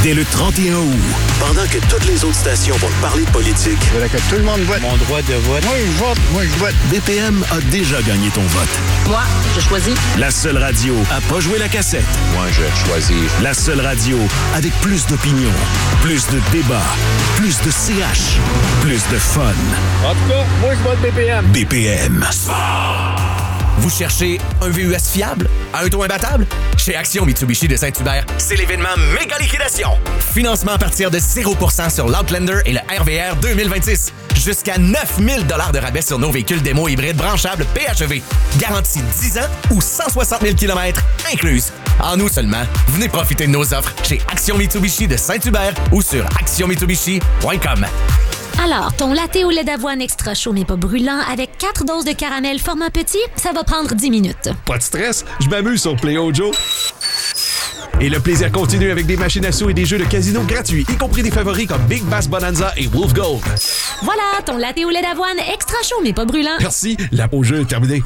Dès le 31 août, pendant que toutes les autres stations vont parler de politique, je voudrais que tout le monde vote. Mon droit de vote. Moi, je vote. BPM a déjà gagné ton vote. Moi, je choisis. La seule radio à pas jouer la cassette. Moi, je choisis. La seule radio avec plus d'opinion, plus de débats, plus de CH, plus de fun. En tout cas, moi, je vote BPM. BPM. Vous cherchez un VUS fiable? À un taux imbattable? Chez Action Mitsubishi de Saint-Hubert, c'est l'événement méga liquidation. Financement à partir de 0% sur l'Outlander et le RVR 2026. Jusqu'à 9 000 $ de rabais sur nos véhicules démo hybrides branchables PHEV. Garantie 10 ans ou 160 000 km incluses. En août seulement, venez profiter de nos offres chez Action Mitsubishi de Saint-Hubert ou sur actionmitsubishi.com. Alors, ton latte au lait d'avoine extra chaud mais pas brûlant avec 4 doses de caramel format petit, ça va prendre 10 minutes. Pas de stress, je m'amuse sur Play Joe. Et le plaisir continue avec des machines à sous et des jeux de casino gratuits, y compris des favoris comme Big Bass Bonanza et Wolf Gold. Voilà, ton latte au lait d'avoine extra chaud mais pas brûlant. Merci, la pause jeu est terminée.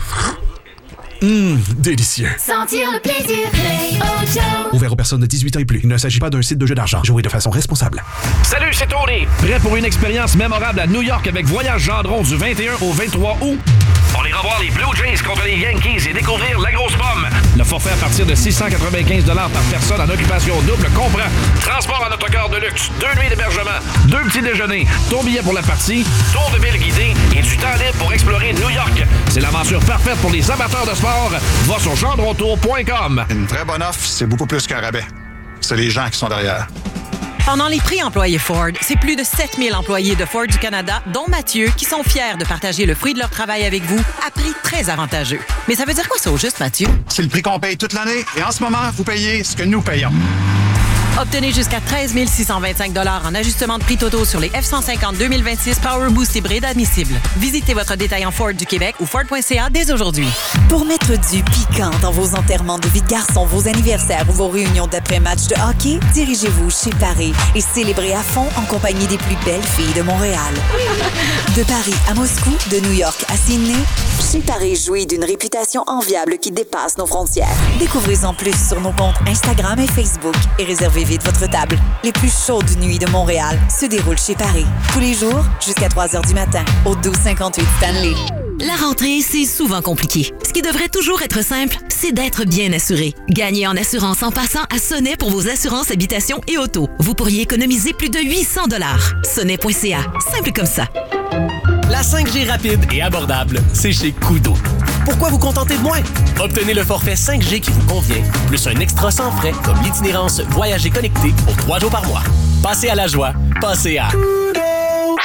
Délicieux. Sentir le plaisir, Play Joe. Ouvert aux personnes de 18 ans et plus. Il ne s'agit pas d'un site de jeu d'argent. Jouez de façon responsable. Salut, c'est Tony. Prêt pour une expérience mémorable à New York avec Voyage Gendron du 21 au 23 août? On ira voir les Blue Jays contre les Yankees et découvrir la grosse pomme. Le forfait à partir de 695 $ par personne en occupation double comprend transport en autocar de luxe, 2 nuits d'hébergement, 2 petits déjeuners, ton billet pour la partie, tour de ville guidé et du temps libre pour explorer New York. C'est l'aventure parfaite pour les amateurs de sport. Va sur gendrontour.com. Une très bonne offre, c'est beaucoup plus qu'un rabais. C'est les gens qui sont derrière. Pendant les prix employés Ford, c'est plus de 7000 employés de Ford du Canada, dont Mathieu, qui sont fiers de partager le fruit de leur travail avec vous à prix très avantageux. Mais ça veut dire quoi ça au juste, Mathieu? C'est le prix qu'on paye toute l'année et en ce moment, vous payez ce que nous payons. Obtenez jusqu'à 13 625 $ en ajustement de prix totaux sur les F-150 2026 Power Boost hybride admissibles. Visitez votre détaillant Ford du Québec ou Ford.ca dès aujourd'hui. Pour mettre du piquant dans vos enterrements de vie de garçon, vos anniversaires ou vos réunions d'après-match de hockey, dirigez-vous chez Paris et célébrez à fond en compagnie des plus belles filles de Montréal. De Paris à Moscou, de New York à Sydney, chez Paris jouit d'une réputation enviable qui dépasse nos frontières. Découvrez-en plus sur nos comptes Instagram et Facebook et réservez vite votre table. Les plus chaudes nuits de Montréal se déroulent chez Paris. Tous les jours, jusqu'à 3h du matin, au 1258 Stanley. La rentrée, c'est souvent compliqué. Ce qui devrait toujours être simple, c'est d'être bien assuré. Gagnez en assurance en passant à Sonnet pour vos assurances habitation et auto. Vous pourriez économiser plus de 800 $. Sonnet.ca. Simple comme ça. La 5G rapide et abordable, c'est chez Koodo. Pourquoi vous contenter de moins? Obtenez le forfait 5G qui vous convient, plus un extra sans frais comme l'itinérance Voyager connecté pour 3 jours par mois. Passez à la joie, passez à Koodo!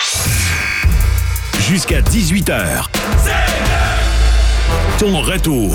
Jusqu'à 18h. Ton retour.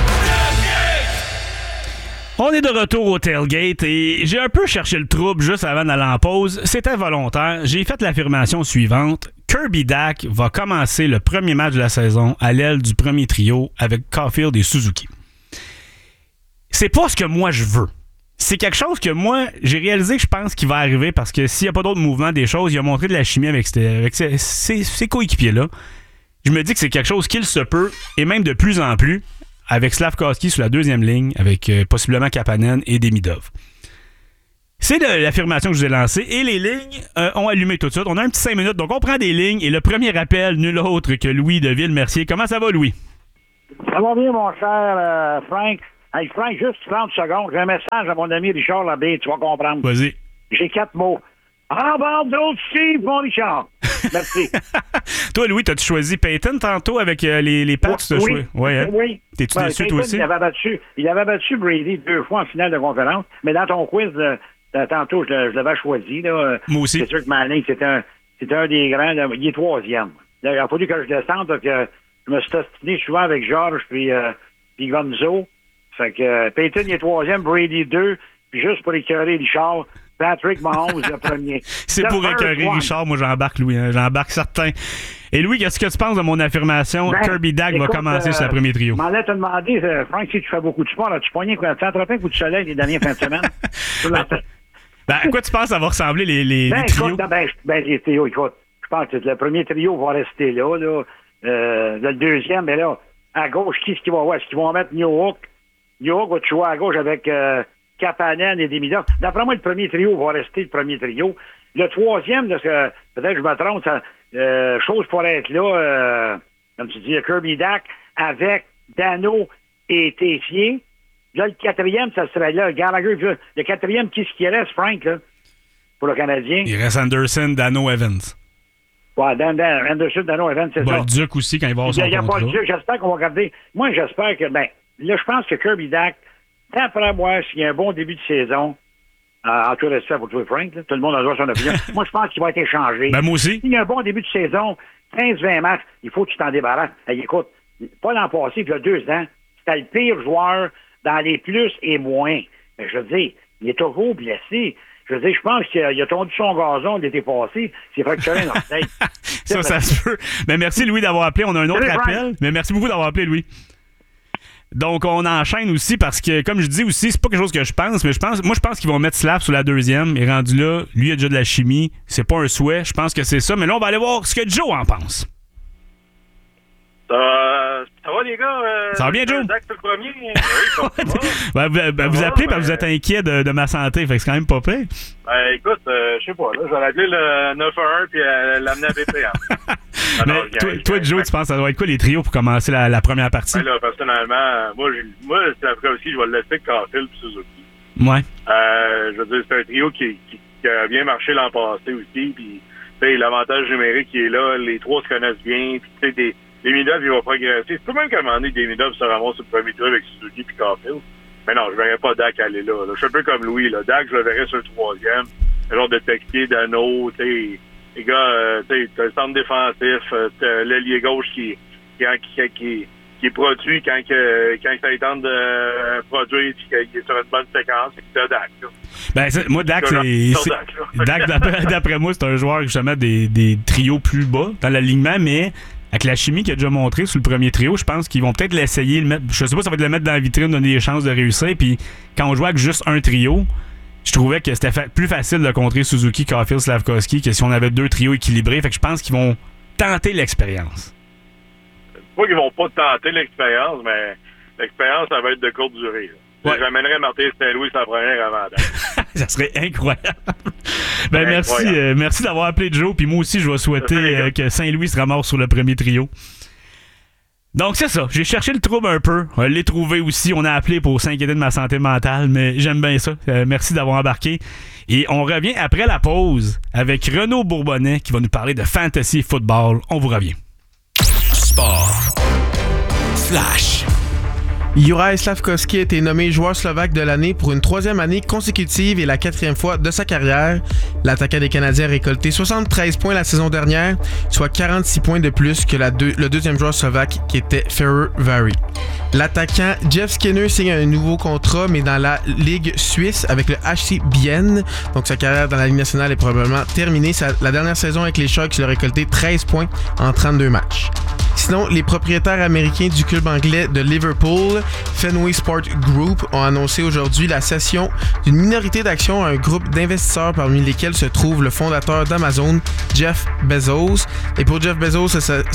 On est de retour au tailgate et j'ai un peu cherché le trouble juste avant d'aller en pause. C'était volontaire. J'ai fait l'affirmation suivante. Kirby Dach va commencer le premier match de la saison à l'aile du premier trio avec Caulfield et Suzuki. C'est pas ce que moi je veux. C'est quelque chose que moi, j'ai réalisé que je pense qu'il va arriver parce que s'il n'y a pas d'autre mouvement des choses, il a montré de la chimie avec ses coéquipiers-là. Je me dis que c'est quelque chose qu'il se peut, et même de plus en plus, avec Slavkovski sur la deuxième ligne, avec possiblement Kapanen et Demidov. C'est l'affirmation que je vous ai lancée, et les lignes ont allumé tout de suite. On a un petit 5 minutes, donc on prend des lignes, et le premier appel, nul autre que Louis de Ville-Mercier. Comment ça va, Louis? Ça va bien, mon cher Frank. Hey, Frank, juste 30 secondes. J'ai un message à mon ami Richard Labbé, tu vas comprendre. Vas-y. J'ai 4 mots. Embarque d'autres Steve, mon Richard. Merci. Toi, Louis, t'as-tu choisi Peyton tantôt avec les Pats? Oui. Ouais, hein? Oui. T'es-tu déçu, toi aussi? Il avait battu Brady 2 fois en finale de conférence, mais dans ton quiz, tantôt, je l'avais choisi. Là. Moi aussi. C'est sûr que Manning, c'était un des grands. Là, il est 3e. Là, il a fallu que je descende, donc je me suis ostiné souvent avec Georges puis Gonzo. Fait que Peyton, il est 3e, Brady 2, puis juste pour écœurer Richard, Patrick Mahomes, le premier. C'est pour écœurer Richard, moi j'embarque, Louis. Hein, j'embarque certain. Et Louis, qu'est-ce que tu penses de mon affirmation? Kirby Dach va commencer sur le premier trio. Je m'en allais te demander, Frank, si tu fais beaucoup de sport, as-tu pogné quoi? Tu entrepris un coup de soleil les dernières fins de semaine? À quoi tu penses ça va ressembler les trios? Les trios, écoute, je pense que le premier trio va rester là. Le deuxième, mais là, à gauche, qui est-ce qu'il va voir? Est-ce qu'ils vont mettre New York? New York va jouer à gauche avec Kapanen et Demidov. D'après moi, le premier trio va rester le premier trio. Le troisième, peut-être que je me trompe, chose pourrait être là, comme tu dis, Kirby Dach avec Dano et Tessier. Là, le quatrième, ça serait là, Gallagher. Le quatrième, qui reste, Frank, là, pour le Canadien? Il reste Anderson, Dano, Evans. Ouais, Anderson, Dano, Evans, c'est ça. Bolduc aussi, quand il va avoir son contrat. Il y a Bolduc, j'espère qu'on va garder. Moi, j'espère que, là, je pense que Kirby Dach, après moi, s'il y a un bon début de saison, en tout respect pour toi, Frank, là, tout le monde a droit à son opinion. Moi, je pense qu'il va être échangé. Moi aussi. S'il y a un bon début de saison, 15-20 matchs, il faut que tu t'en débarrasses. Hey, écoute, pas l'an passé, puis il y a 2 ans, c'était le pire joueur dans les plus et moins. Mais je veux dire, il est toujours blessé. Je veux dire, je pense qu'il a tondu son gazon l'été passé. C'est fracturé dans le tête. Ça se peut. Mais merci, Louis, d'avoir appelé. On a un autre appel. Mais merci beaucoup d'avoir appelé, Louis. Donc, on enchaîne aussi parce que, comme je dis aussi, c'est pas quelque chose que je pense, mais je pense qu'ils vont mettre Slav sur la deuxième. Et rendu là, lui, il a déjà de la chimie. C'est pas un souhait. Je pense que c'est ça. Mais là, on va aller voir ce que Joe en pense. Ça va, les gars? Ça va bien, Joe? Zach, c'est le premier. Oui, vous appelez parce que vous êtes inquiet de ma santé. Fait que c'est quand même pas pire. Écoute, je sais pas. Là, je vais l'appeler le 911 puis l'amener à BPM. Mais toi, Joe, tu penses que ça doit être quoi les trios pour commencer la première partie? Ben là, personnellement, moi c'est après aussi, je vais le laisser Caulfield et Suzuki. Ouais. Je veux dire, c'est un trio qui a bien marché l'an passé aussi. Puis, l'avantage numérique qui est là, les trois se connaissent bien. Puis, tu sais, Demidov, il va progresser. C'est pas même qu'à un moment donné, Demidov se ramasse sur le premier tour avec Suzuki et Caulfield. Mais non, je verrais pas Dach aller là. Je suis un peu comme Louis. Là. Dach, je le verrais sur le troisième. Le genre de Texier, Dano, tu sais. Les gars, tu sais, t'as le centre défensif, t'as l'ailier gauche qui est produit quand ça lui tente de produire et qu'il est sur une bonne séquence. Et t'as Dach. Ben, moi, Dach, Dach, d'après moi, c'est un joueur justement des trios plus bas dans l'alignement, mais avec la chimie qu'il a déjà montré sur le premier trio, je pense qu'ils vont peut-être l'essayer, le mettre, je sais pas, ça va être le mettre dans la vitrine, donner des chances de réussir. Puis quand on jouait avec juste un trio, je trouvais que c'était plus facile de contrer Suzuki, Caulfield, Slavkovski que si on avait 2 trios équilibrés. Fait que je pense qu'ils vont tenter l'expérience. Pas qu'ils vont pas tenter l'expérience, mais l'expérience, ça va être de courte durée. Ouais. J'amènerais Martin Saint-Louis sa première avant. Ça serait incroyable. Ben merci d'avoir appelé Joe. Puis moi aussi, je vais souhaiter que Saint-Louis se ramasse sur le premier trio. Donc c'est ça. J'ai cherché le trouble un peu. On l'a trouvé aussi. On a appelé pour s'inquiéter de ma santé mentale, mais j'aime bien ça. Merci d'avoir embarqué. Et on revient après la pause avec Renaud Bourbonnais qui va nous parler de fantasy football. On vous revient. Sport. Flash. Juraj Slavkovski a été nommé joueur slovaque de l'année pour une 3e année consécutive et la 4e fois de sa carrière. L'attaquant des Canadiens a récolté 73 points la saison dernière, soit 46 points de plus que le deuxième joueur slovaque qui était Ferrer Vary. L'attaquant Jeff Skinner signe un nouveau contrat, mais dans la Ligue suisse avec le HC Bienne. Donc sa carrière dans la Ligue nationale est probablement terminée. La dernière saison avec les Sharks, il a récolté 13 points en 32 matchs. Sinon, les propriétaires américains du club anglais de Liverpool, Fenway Sport Group, ont annoncé aujourd'hui la cession d'une minorité d'actions à un groupe d'investisseurs parmi lesquels se trouve le fondateur d'Amazon, Jeff Bezos. Et pour Jeff Bezos,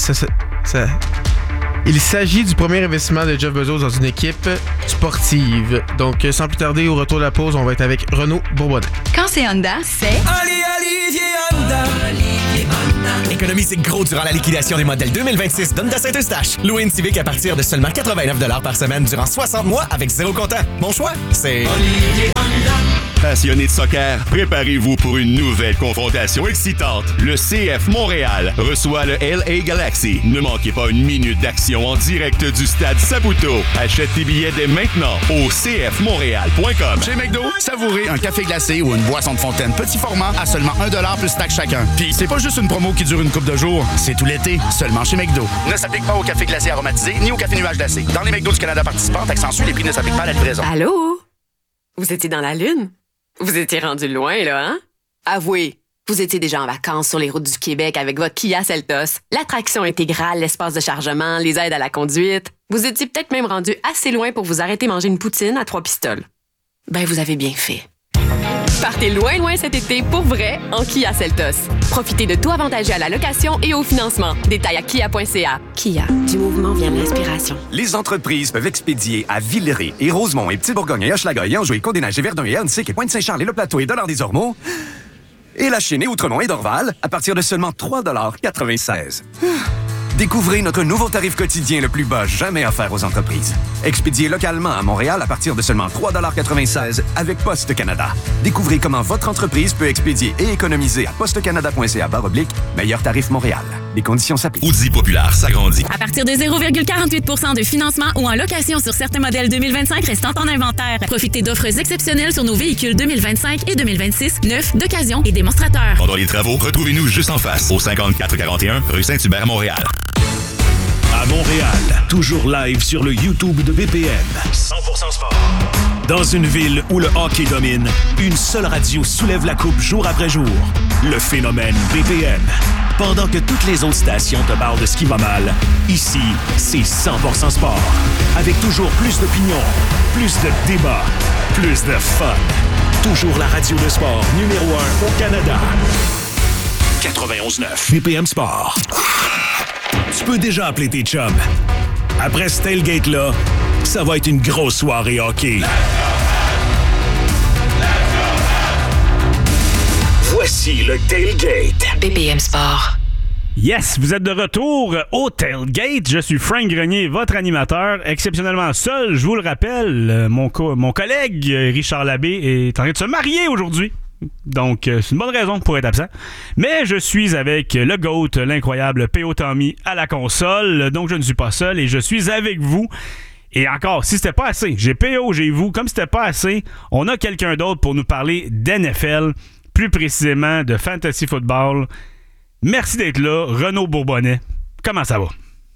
il s'agit du premier investissement de Jeff Bezos dans une équipe sportive. Donc, sans plus tarder, au retour de la pause, on va être avec Renaud Bourbonnais. Quand c'est Honda, c'est... Honda. Économisez gros durant la liquidation des modèles 2026 d'Honda Saint-Eustache. Louez une Civic à partir de seulement 89$ par semaine durant 60 mois avec 0 comptant. Mon choix, c'est... Passionné de soccer, préparez-vous pour une nouvelle confrontation excitante. Le CF Montréal reçoit le LA Galaxy. Ne manquez pas une minute d'action en direct du stade Saputo. Achète tes billets dès maintenant au cfmontréal.com. Chez McDo, savourez un café glacé ou une boisson de fontaine petit format à seulement 1$ plus taxe chacun. Puis c'est pas juste une promo qui dure une couple de jours, c'est tout l'été, seulement chez McDo. Ne s'applique pas au café glacé aromatisé ni au café nuage glacé. Dans les McDo du Canada participants, taxe en sus, les prix ne s'appliquent pas à la livraison. Allô? Vous étiez dans la Lune? Vous étiez rendu loin, là, hein? Avouez, vous étiez déjà en vacances sur les routes du Québec avec votre Kia Seltos. L'attraction intégrale, l'espace de chargement, les aides à la conduite. Vous étiez peut-être même rendu assez loin pour vous arrêter manger une poutine à 3 pistoles. Ben, vous avez bien fait. Partez loin cet été pour vrai en Kia Seltos. Profitez de tout avantagé à la location et au financement. Détails à kia.ca. Kia, du mouvement vient l'inspiration. Les entreprises peuvent expédier à Villeray et Rosemont et Petit-Bourgogne et Hochelaga et Anjou et Côte-des-Neiges et Verdun et Annecy et Pointe-Saint-Charles et Le Plateau et Dollard-des-Ormeaux et La Chine et Outremont et Dorval à partir de seulement 3,96 $. Découvrez notre nouveau tarif quotidien le plus bas jamais offert aux entreprises. Expédié localement à Montréal à partir de seulement 3,96 $ avec Poste Canada. Découvrez comment votre entreprise peut expédier et économiser à postecanada.ca/meilleur tarif Montréal. Les conditions s'appliquent. Audi Populaire s'agrandit. À partir de 0,48 % de financement ou en location sur certains modèles 2025 restant en inventaire. Profitez d'offres exceptionnelles sur nos véhicules 2025 et 2026, neufs, d'occasion et démonstrateurs. Pendant les travaux, retrouvez-nous juste en face, au 5441 rue Saint-Hubert, Montréal. À Montréal, toujours live sur le YouTube de BPM. 100% sport. Dans une ville où le hockey domine, une seule radio soulève la coupe jour après jour. Le phénomène BPM. Pendant que toutes les autres stations te parlent de ce qui va mal, ici, c'est 100% sport. Avec toujours plus d'opinions, plus de débats, plus de fun. Toujours la radio de sport numéro 1 au Canada. 91.9 BPM Sport. Tu peux déjà appeler tes chums. Après ce tailgate-là, ça va être une grosse soirée hockey. Voici le tailgate. BPM Sport. Yes, vous êtes de retour au tailgate. Je suis Frank Grenier, votre animateur, exceptionnellement seul. Je vous le rappelle, mon collègue Richard Labbé est en train de se marier aujourd'hui. Donc, c'est une bonne raison pour être absent. Mais je suis avec le GOAT, l'incroyable P.O. Tommy à la console. Donc, je ne suis pas seul et je suis avec vous. Et encore, si c'était pas assez, j'ai P.O., j'ai vous. Comme c'était pas assez, on a quelqu'un d'autre pour nous parler d'NFL, plus précisément de Fantasy Football. Merci d'être là, Renaud Bourbonnais. Comment ça va?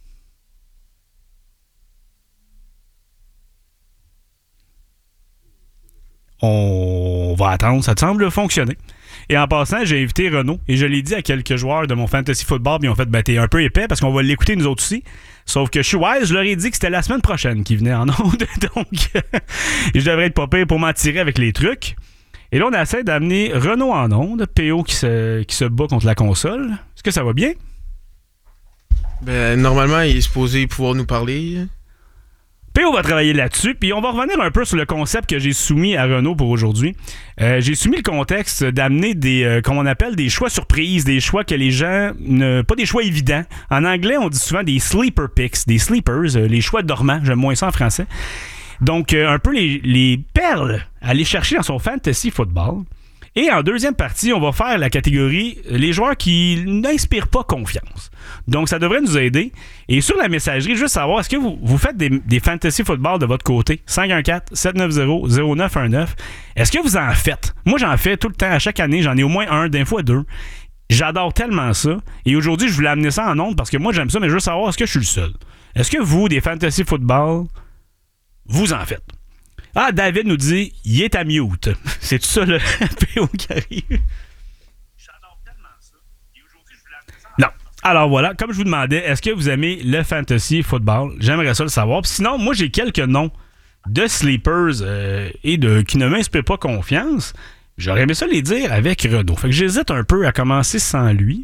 On va attendre, ça te semble fonctionner. Et en passant, j'ai invité Renaud et je l'ai dit à quelques joueurs de mon Fantasy Football, puis ils ont fait, t'es un peu épais parce qu'on va l'écouter nous autres aussi. Sauf que je suis wise, je leur ai dit que c'était la semaine prochaine qu'ils venaient en onde, donc je devrais être pas pire pour m'en tirer avec les trucs. Et là, on essaie d'amener Renaud en onde, PO qui se bat contre la console. Est-ce que ça va bien? Ben, normalement, il est supposé pouvoir nous parler. PO va travailler là-dessus, puis on va revenir un peu sur le concept que j'ai soumis à Renaud pour aujourd'hui. J'ai soumis le contexte d'amener des, comme on appelle, des choix surprises, des choix que les gens, pas des choix évidents. En anglais, on dit souvent des sleeper picks, des sleepers, les choix dormants, j'aime moins ça en français. Donc, un peu les perles à aller chercher dans son Fantasy Football. Et en deuxième partie, on va faire la catégorie les joueurs qui n'inspirent pas confiance. Donc, ça devrait nous aider. Et sur la messagerie, juste savoir, est-ce que vous faites des Fantasy Football de votre côté? 514-790-0919. Est-ce que vous en faites? Moi, j'en fais tout le temps. À chaque année, j'en ai au moins un, des fois deux. J'adore tellement ça. Et aujourd'hui, je voulais amener ça en ondes parce que moi, j'aime ça, mais je veux savoir, est-ce que je suis le seul? Est-ce que vous, des Fantasy Football, vous en faites? Ah, David nous dit, il est à mute. C'est tout ça le PO qui arrive? J'adore tellement ça. Et aujourd'hui, je voulais amener ça. Non. Alors voilà, comme je vous demandais, est-ce que vous aimez le Fantasy Football? J'aimerais ça le savoir. Puis sinon, moi, j'ai quelques noms de sleepers et qui ne m'inspirent pas confiance. J'aurais aimé ça les dire avec Renaud. Fait que j'hésite un peu à commencer sans lui.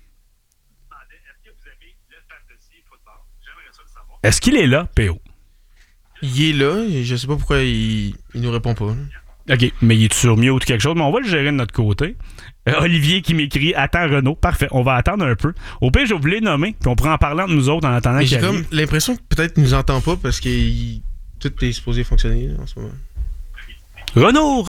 Est-ce qu'il est là, PO? Il est là, et je sais pas pourquoi il nous répond pas. OK, mais il est sur mute ou quelque chose, mais on va le gérer de notre côté. Olivier qui m'écrit « Attends Renaud ». Parfait, on va attendre un peu. Au pire, je vais vous les nommer, puis on pourra en parler entre nous autres en attendant qu'il J'ai arrive. comme l'impression que peut-être qu'il nous entend pas parce que tout est supposé fonctionner en ce moment. Renaud.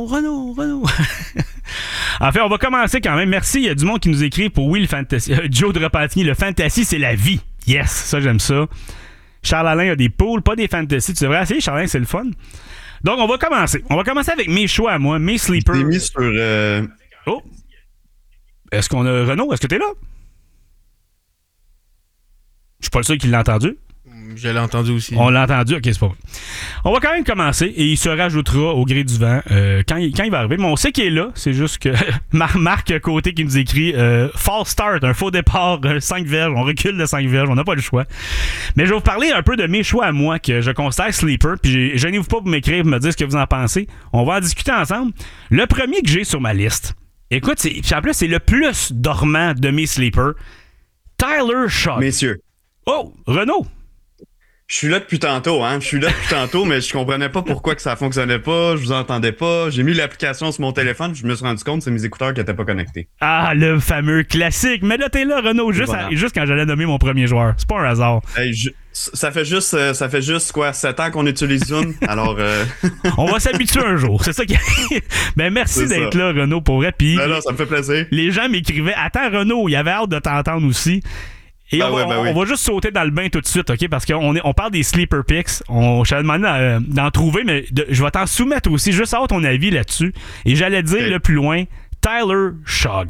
En fait, on va commencer quand même. Merci, il y a du monde qui nous écrit pour le Fantasy. Joe de Repentigny, le Fantasy, c'est la vie. Yes, ça j'aime ça. Charles-Alain a des poules, pas des fantasy. Tu devrais essayer, Charles-Alain, c'est le fun. Donc, on va commencer. On va commencer avec mes choix à moi, mes sleepers. J'ai mis sur... Oh! Est-ce qu'on a... Renaud, est-ce que t'es là? Je suis pas le seul qui l'a entendu. Je l'ai entendu aussi. On l'a entendu, ok, c'est pas vrai. On va quand même commencer et il se rajoutera au gré du vent quand il va arriver. Mais on sait qu'il est là, c'est juste que Marc Côté qui nous écrit false start, un faux départ, 5 verges, on recule de 5 verges, on n'a pas le choix. Mais je vais vous parler un peu de mes choix à moi que je considère sleeper, puis gênez-vous pas pour m'écrire, pour me dire ce que vous en pensez. On va en discuter ensemble. Le premier que j'ai sur ma liste, écoute, en plus, c'est le plus dormant de mes sleepers, Tyler Shaw. Messieurs. Oh, Renaud. Je suis là depuis tantôt, mais je comprenais pas pourquoi que ça fonctionnait pas, je vous entendais pas. J'ai mis l'application sur mon téléphone, je me suis rendu compte que c'est mes écouteurs qui étaient pas connectés. Ah, le fameux classique. Mais là, t'es là, Renaud, juste quand j'allais nommer mon premier joueur. C'est pas un hasard. Hey, ça fait juste quoi, 7 ans qu'on utilise Zoom, alors... On va s'habituer un jour, c'est ça qui... Ben merci d'être là, Renaud, pour vrai. Puis ben là, ça me fait plaisir. Les gens m'écrivaient, attends, Renaud, il avait hâte de t'entendre aussi. Et on va juste sauter dans le bain tout de suite, OK? Parce qu'on parle des sleeper picks. Je t'avais demandé d'en trouver, mais je vais t'en soumettre aussi, juste avoir ton avis là-dessus. Et j'allais dire le plus loin, Tyler Shaw.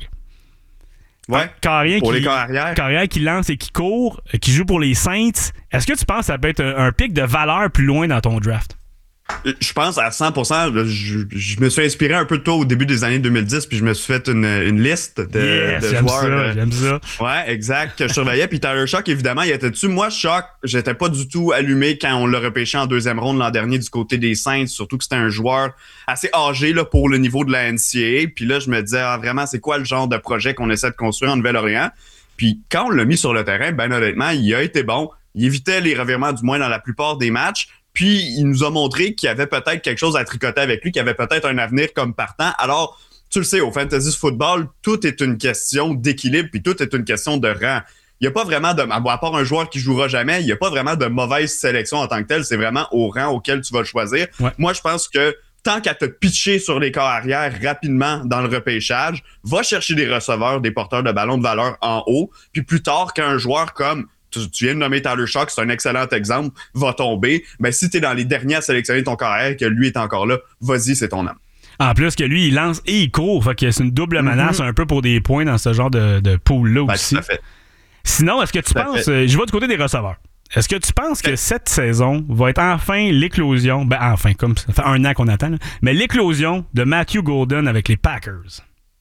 Ouais, pour les corps arrière. Carrière qui lance et qui court, qui joue pour les Saints. Est-ce que tu penses que ça peut être un pick de valeur plus loin dans ton draft? Je pense à 100%. Je me suis inspiré un peu de toi au début des années 2010, puis je me suis fait une liste de joueurs. J'aime ça. Ouais, exact, que je surveillais. Puis Tyler Shaw, évidemment, il était dessus. Moi, Shaw, j'étais pas du tout allumé quand on l'a repêché en deuxième ronde l'an dernier du côté des Saints, surtout que c'était un joueur assez âgé là, pour le niveau de la NCAA. Puis là, je me disais, vraiment, c'est quoi le genre de projet qu'on essaie de construire en Nouvelle-Orléans? Puis quand on l'a mis sur le terrain, ben honnêtement, il a été bon. Il évitait les revirements, du moins dans la plupart des matchs. Puis, il nous a montré qu'il y avait peut-être quelque chose à tricoter avec lui, qu'il y avait peut-être un avenir comme partant. Alors, tu le sais, au fantasy football, tout est une question d'équilibre, puis tout est une question de rang. Il n'y a pas vraiment à part un joueur qui jouera jamais, il n'y a pas vraiment de mauvaise sélection en tant que telle. C'est vraiment au rang auquel tu vas le choisir. Ouais. Moi, je pense que tant qu'à te pitcher sur les corps arrière rapidement dans le repêchage, va chercher des receveurs, des porteurs de ballon de valeur en haut. Puis plus tard, qu'un joueur comme... Tu viens de nommer Tyler Shaw, c'est un excellent exemple, va tomber. Ben, si tu es dans les derniers à sélectionner ton carrière et que lui est encore là, vas-y, c'est ton homme. En plus que lui, il lance et il court. Fait que c'est une double menace un peu pour des points dans ce genre de pool-là aussi. Tout à fait. Sinon, est-ce que tu penses... je vais du côté des receveurs. Est-ce que tu penses que cette saison va être enfin l'éclosion... Ben enfin, comme ça fait 1 an qu'on attend, là, mais l'éclosion de Matthew Golden avec les Packers?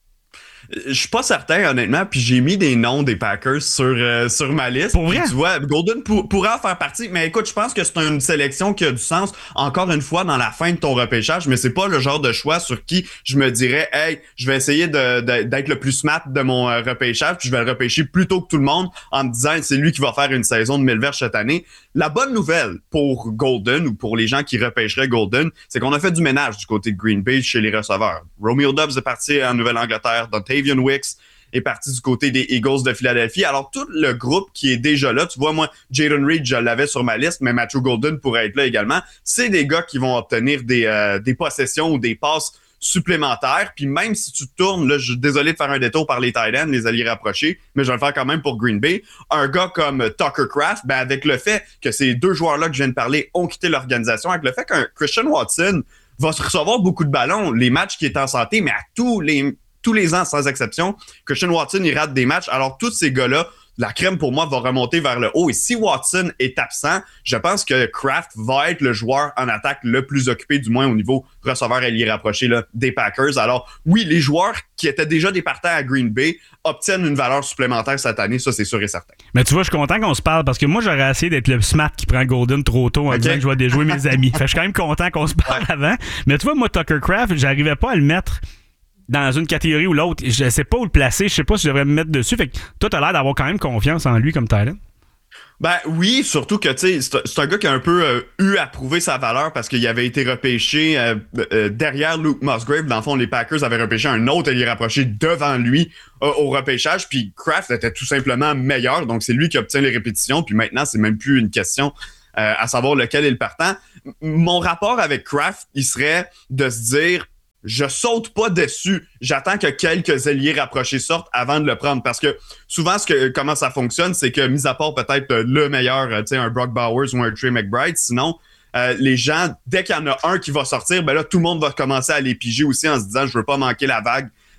Je suis pas certain, honnêtement, puis j'ai mis des noms des Packers sur ma liste. Pour vrai? Tu vois, Golden pourrait en faire partie, mais écoute, je pense que c'est une sélection qui a du sens, encore une fois, dans la fin de ton repêchage, mais c'est pas le genre de choix sur qui je me dirais, hey, je vais essayer d'être le plus smart de mon repêchage, puis je vais le repêcher plus tôt que tout le monde en me disant, c'est lui qui va faire une saison de 1000 verges cette année. La bonne nouvelle pour Golden, ou pour les gens qui repêcheraient Golden, c'est qu'on a fait du ménage du côté de Green Bay chez les receveurs. Romeo Doubs est parti en Nouvelle-Angleterre, Dontavian Wicks est parti du côté des Eagles de Philadelphie. Alors, tout le groupe qui est déjà là, tu vois, moi, Jayden Reed, je l'avais sur ma liste, mais Matthew Golden pourrait être là également. C'est des gars qui vont obtenir des possessions ou des passes supplémentaires. Puis même si tu tournes, là, je suis désolé de faire un détour par les tight ends, les alliés rapprochés, mais je vais le faire quand même pour Green Bay. Un gars comme Tucker Kraft, ben avec le fait que ces deux joueurs-là que je viens de parler ont quitté l'organisation, avec le fait qu'un Christian Watson va se recevoir beaucoup de ballons, les matchs qui est en santé, mais à tous les ans, sans exception, Christian Watson, il rate des matchs. Alors, tous ces gars-là, la crème, pour moi, va remonter vers le haut. Et si Watson est absent, je pense que Kraft va être le joueur en attaque le plus occupé, du moins au niveau receveur ailier rapproché là, des Packers. Alors, oui, les joueurs qui étaient déjà des partants à Green Bay obtiennent une valeur supplémentaire cette année. Ça, c'est sûr et certain. Mais tu vois, je suis content qu'on se parle parce que moi, j'aurais essayé d'être le smart qui prend Golden trop tôt en disant que je vais déjouer mes amis. Fait que je suis quand même content qu'on se parle avant. Mais tu vois, moi, Tucker Kraft, j'arrivais pas à le mettre dans une catégorie ou l'autre. Je sais pas où le placer. Je sais pas si je devrais me mettre dessus. Fait que toi, t'as l'air d'avoir quand même confiance en lui comme talent. Ben oui, surtout que tu sais, c'est un gars qui a un peu eu à prouver sa valeur parce qu'il avait été repêché derrière Luke Musgrave. Dans le fond, les Packers avaient repêché un autre allié rapproché devant lui au repêchage. Puis Kraft était tout simplement meilleur. Donc c'est lui qui obtient les répétitions. Puis maintenant, c'est même plus une question à savoir lequel est le partant. Mon rapport avec Kraft, il serait de se dire, je saute pas dessus. J'attends que quelques alliés rapprochés sortent avant de le prendre. Parce que souvent, comment ça fonctionne, c'est que, mis à part peut-être le meilleur, tu sais, un Brock Bowers ou un Trey McBride, sinon, les gens, dès qu'il y en a un qui va sortir, ben là, tout le monde va commencer à les piger aussi en se disant, je veux pas manquer la vague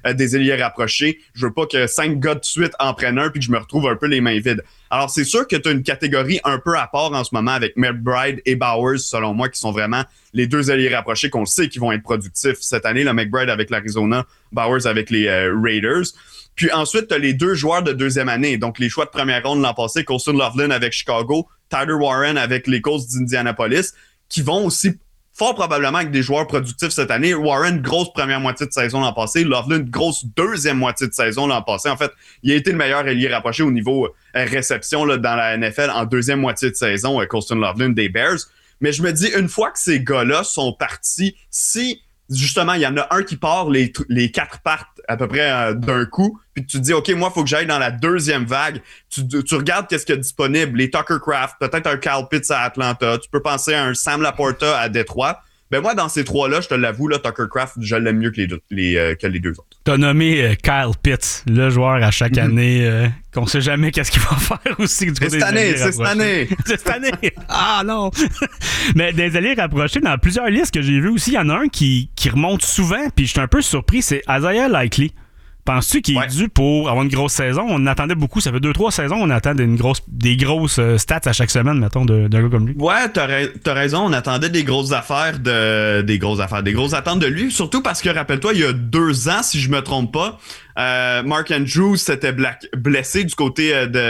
des ailiers rapprochés. Je veux pas que 5 gars de suite en prennent un puis que je me retrouve un peu les mains vides. Alors, c'est sûr que tu as une catégorie un peu à part en ce moment avec McBride et Bowers, selon moi, qui sont vraiment les 2 alliés rapprochés qu'on sait qui vont être productifs cette année. Le McBride avec l'Arizona, Bowers avec les Raiders. Puis ensuite, tu as les 2 joueurs de deuxième année. Donc, les choix de première ronde l'an passé, Colston Loveland avec Chicago, Tyler Warren avec les Colts d'Indianapolis, qui vont aussi fort probablement avec des joueurs productifs cette année. Warren, grosse première moitié de saison l'an passé. Loveland, grosse deuxième moitié de saison l'an passé. En fait, il a été le meilleur ailier rapproché au niveau réception là, dans la NFL en deuxième moitié de saison, Colston Loveland des Bears. Mais je me dis, une fois que ces gars-là sont partis, si justement, il y en a un qui part, les 4 partent à peu près d'un coup, puis tu te dis, OK, moi, il faut que j'aille dans la deuxième vague. Tu regardes qu'est-ce qu'il y a disponible, les Tucker Kraft, peut-être un Kyle Pitts à Atlanta, tu peux penser à un Sam Laporta à Détroit. Ben moi, dans ces 3-là, je te l'avoue, là, Tucker Kraft, je l'aime mieux que les 2 autres. T'as nommé Kyle Pitts, le joueur à chaque année qu'on sait jamais qu'est-ce qu'il va faire aussi. C'est cette année. C'est cette année. Ah non! Mais des alliés rapprochés, dans plusieurs listes que j'ai vues aussi, il y en a un qui remonte souvent, puis je suis un peu surpris, c'est Isaiah Likely. Penses-tu qu'il est dû pour avoir une grosse saison? On attendait beaucoup. Ça fait 2-3 saisons, on attend des grosses stats à chaque semaine, mettons, d'un gars comme lui. Ouais, t'as raison. On attendait des grosses attentes de lui. Surtout parce que, rappelle-toi, il y a 2 ans, si je me trompe pas, Mark Andrews s'était blessé du côté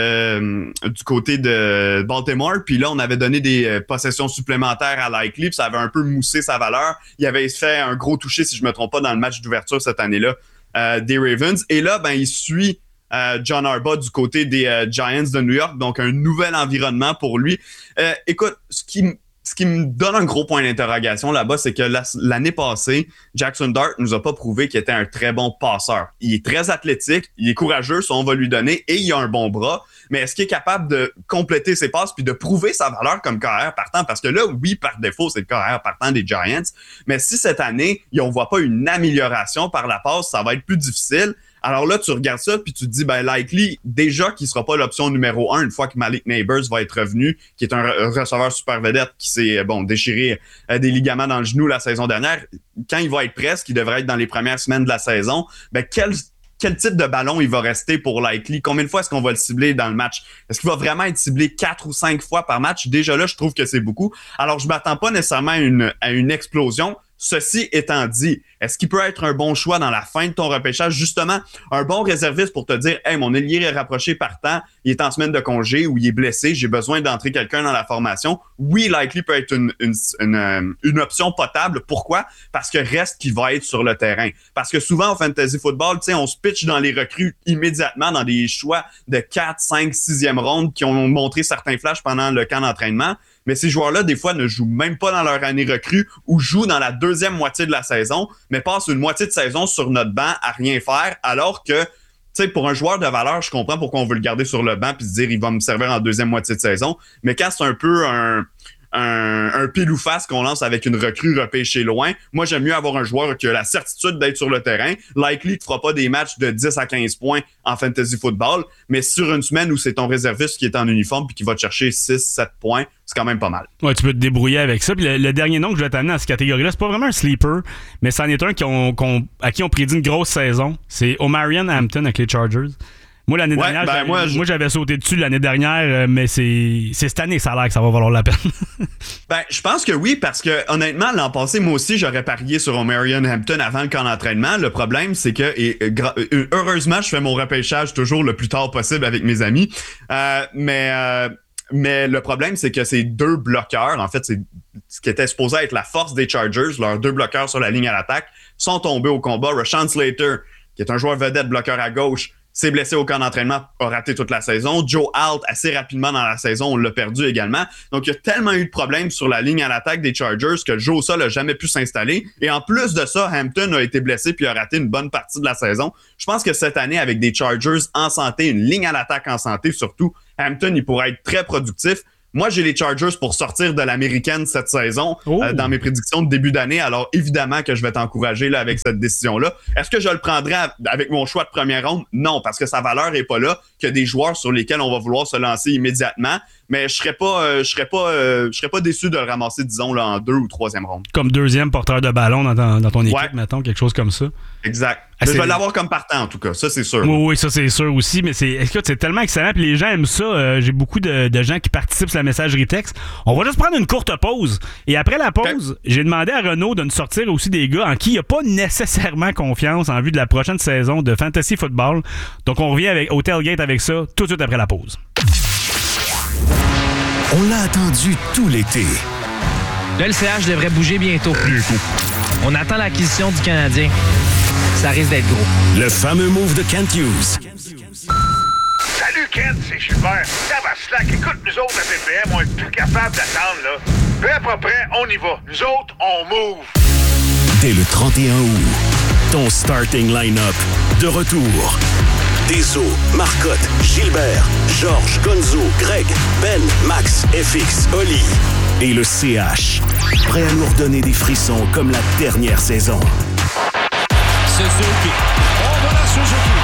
de Baltimore. Puis là, on avait donné des possessions supplémentaires à Likely. Puis ça avait un peu moussé sa valeur. Il avait fait un gros toucher, si je me trompe pas, dans le match d'ouverture cette année-là. Des Ravens. Et là, ben, il suit John Harbaugh du côté des Giants de New York. Donc, un nouvel environnement pour lui. Écoute, ce qui me donne un gros point d'interrogation là-bas, c'est que l'année passée, Jackson Dart nous a pas prouvé qu'il était un très bon passeur. Il est très athlétique, il est courageux, ça on va lui donner, et il a un bon bras. Mais est-ce qu'il est capable de compléter ses passes puis de prouver sa valeur comme carrière partant? Parce que là, oui, par défaut, c'est le carrière partant des Giants. Mais si cette année, on voit pas une amélioration par la passe, ça va être plus difficile. Alors là, tu regardes ça puis tu te dis, ben Likely, déjà qu'il sera pas l'option numéro 1 une fois que Malik Neighbors va être revenu, qui est un receveur super vedette qui s'est déchiré des ligaments dans le genou la saison dernière. Quand il va être prêt, ce qui devrait être dans les premières semaines de la saison, ben quel type de ballon il va rester pour Likely? Combien de fois est-ce qu'on va le cibler dans le match? Est-ce qu'il va vraiment être ciblé 4 ou 5 fois par match? Déjà là, je trouve que c'est beaucoup. Alors, je m'attends pas nécessairement à une explosion. Ceci étant dit, est-ce qu'il peut être un bon choix dans la fin de ton repêchage? Justement, un bon réserviste pour te dire, hey, mon ailier est rapproché partant, il est en semaine de congé ou il est blessé, j'ai besoin d'entrer quelqu'un dans la formation. Oui, Likely peut être une option potable. Pourquoi? Parce que reste qu'il va être sur le terrain. Parce que souvent, au fantasy football, tu sais, on se pitch dans les recrues immédiatement dans des choix de 4, 5, 6e ronde qui ont montré certains flashs pendant le camp d'entraînement. Mais ces joueurs-là, des fois, ne jouent même pas dans leur année recrue ou jouent dans la deuxième moitié de la saison, mais passent une moitié de saison sur notre banc à rien faire, alors que, tu sais, pour un joueur de valeur, je comprends pourquoi on veut le garder sur le banc puis se dire il va me servir en deuxième moitié de saison. Mais quand c'est un peu un pile ou face qu'on lance avec une recrue repêchée loin, moi, j'aime mieux avoir un joueur qui a la certitude d'être sur le terrain. Likely ne fera pas des matchs de 10 à 15 points en fantasy football, mais sur une semaine où c'est ton réserviste qui est en uniforme puis qui va te chercher 6-7 points, c'est quand même pas mal. Ouais, tu peux te débrouiller avec ça. Puis le dernier nom que je vais t'amener à cette catégorie-là, c'est pas vraiment un sleeper, mais c'en est un à qui on prédit une grosse saison. C'est Omarion Hampton avec les Chargers. Moi, l'année dernière, moi, j'avais sauté dessus l'année dernière, mais c'est cette année, ça a l'air que ça va valoir la peine. Ben, je pense que oui, parce que honnêtement, l'an passé, moi aussi, j'aurais parié sur Omarion Hampton avant le camp d'entraînement. Le problème, c'est que, heureusement, je fais mon repêchage toujours le plus tard possible avec mes amis. Mais le problème, c'est que ces 2 bloqueurs, en fait, c'est ce qui était supposé être la force des Chargers, leurs 2 bloqueurs sur la ligne à l'attaque, sont tombés au combat. Rashawn Slater, qui est un joueur vedette bloqueur à gauche, s'est blessé au camp d'entraînement, a raté toute la saison. Joe Alt, assez rapidement dans la saison, on l'a perdu également. Donc, il y a tellement eu de problèmes sur la ligne à l'attaque des Chargers que Joe Sol n'a jamais pu s'installer. Et en plus de ça, Hampton a été blessé puis a raté une bonne partie de la saison. Je pense que cette année, avec des Chargers en santé, une ligne à l'attaque en santé surtout, Hampton, il pourrait être très productif. Moi, j'ai les Chargers pour sortir de l'américaine cette saison dans mes prédictions de début d'année. Alors, évidemment que je vais t'encourager là, avec cette décision-là. Est-ce que je le prendrai avec mon choix de première ronde? Non, parce que sa valeur n'est pas là, qu'il y a des joueurs sur lesquels on va vouloir se lancer immédiatement. Mais je serais pas déçu de le ramasser, disons, là, en 2 ou 3e ronde. Comme 2e porteur de ballon dans ton équipe, mettons, quelque chose comme ça. Exact. Mais je vais l'avoir comme partant, en tout cas. Ça, c'est sûr. Oui, ça, c'est sûr aussi. Mais écoute, c'est tellement excellent. Puis les gens aiment ça. J'ai beaucoup de gens qui participent sur la messagerie texte. On va juste prendre une courte pause. Et après la pause, j'ai demandé à Renaud de nous sortir aussi des gars en qui il n'y a pas nécessairement confiance en vue de la prochaine saison de Fantasy Football. Donc, on revient au Tailgate avec ça tout de suite après la pause. On l'a attendu tout l'été. Le LCH devrait bouger bientôt. On attend l'acquisition du Canadien. Ça risque d'être gros. Le fameux move de Kent Hughes. Salut Kent, c'est Gilbert. Slack, écoute, nous autres, à BPM, on est plus capable d'attendre, là. Prêt, pas prêt, on y va. Nous autres, on move. Dès le 31 août, ton starting line-up de retour. Deso, Marcotte, Gilbert, Georges, Gonzo, Greg, Ben, Max, FX, Oli et le CH. Prêt à nous redonner des frissons comme la dernière saison. Suzuki. On va la Suzuki.